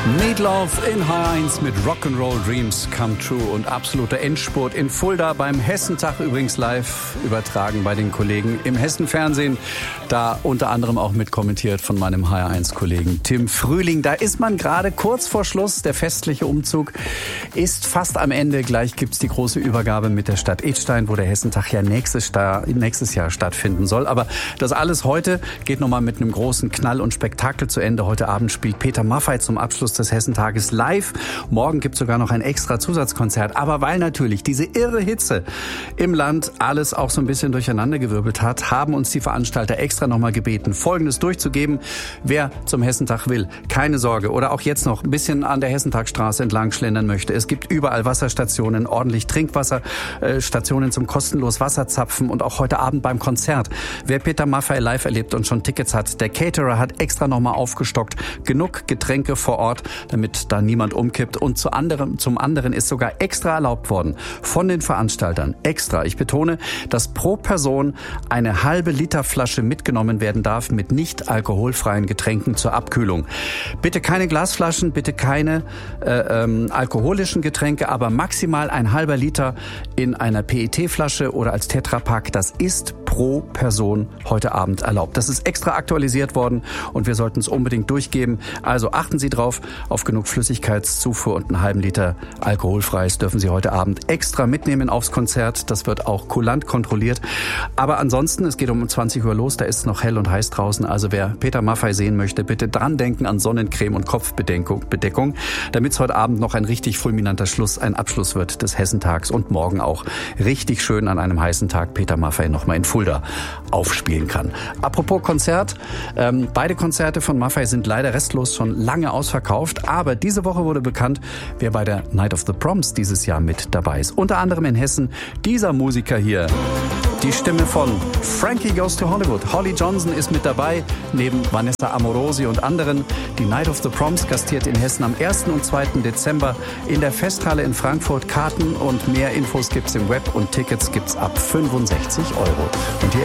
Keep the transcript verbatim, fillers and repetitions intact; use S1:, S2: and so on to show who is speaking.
S1: Meatloaf in H eins mit Rock'n'Roll Dreams Come True und absoluter Endspurt in Fulda beim Hessentag, übrigens live übertragen bei den Kollegen im Hessen-Fernsehen. Da unter anderem auch mitkommentiert von meinem H eins Kollegen Tim Frühling. Da ist man gerade kurz vor Schluss. Der festliche Umzug ist fast am Ende. Gleich gibt's die große Übergabe mit der Stadt Idstein, wo der Hessentag ja nächstes, nächstes Jahr stattfinden soll. Aber das alles heute geht nochmal mit einem großen Knall und Spektakel zu Ende. Heute Abend spielt Peter Maffay zum Abschluss des Hessentages live. Morgen gibt es sogar noch ein extra Zusatzkonzert. Aber weil natürlich diese irre Hitze im Land alles auch so ein bisschen durcheinandergewirbelt hat, haben uns die Veranstalter extra nochmal gebeten, Folgendes durchzugeben. Wer zum Hessentag will, keine Sorge. Oder auch jetzt noch ein bisschen an der Hessentagstraße entlang schlendern möchte. Es gibt überall Wasserstationen, ordentlich Trinkwasserstationen zum kostenlos Wasserzapfen und auch heute Abend beim Konzert. Wer Peter Maffay live erlebt und schon Tickets hat, der Caterer hat extra nochmal aufgestockt. Genug Getränke vor Ort, damit da niemand umkippt. Und zu anderem, zum anderen ist sogar extra erlaubt worden von den Veranstaltern, extra, ich betone, dass pro Person eine halbe Liter Flasche mitgenommen werden darf mit nicht alkoholfreien Getränken zur Abkühlung. Bitte keine Glasflaschen, bitte keine äh, ähm, alkoholischen Getränke, aber maximal ein halber Liter in einer P E T-Flasche oder als Tetrapack. Das ist pro Person heute Abend erlaubt. Das ist extra aktualisiert worden und wir sollten es unbedingt durchgeben. Also achten Sie drauf, auf genug Flüssigkeitszufuhr und einen halben Liter alkoholfreies dürfen Sie heute Abend extra mitnehmen aufs Konzert. Das wird auch kulant kontrolliert. Aber ansonsten, es geht um zwanzig Uhr los, da ist es noch hell und heiß draußen. Also wer Peter Maffay sehen möchte, bitte dran denken an Sonnencreme und Kopfbedeckung, damit es heute Abend noch ein richtig fulminanter Schluss, ein Abschluss wird des Hessentags und morgen auch richtig schön an einem heißen Tag Peter Maffay nochmal in Fulda aufspielen kann. Apropos Konzert, ähm, beide Konzerte von Maffay sind leider restlos schon lange ausverkauft, aber diese Woche wurde bekannt, wer bei der Night of the Proms dieses Jahr mit dabei ist. Unter anderem in Hessen dieser Musiker hier. Die Stimme von Frankie Goes to Hollywood. Holly Johnson ist mit dabei, neben Vanessa Amorosi und anderen. Die Night of the Proms gastiert in Hessen am ersten und zweiten Dezember in der Festhalle in Frankfurt. Karten und mehr Infos gibt's im Web und Tickets gibt's ab fünfundsechzig Euro. Und hier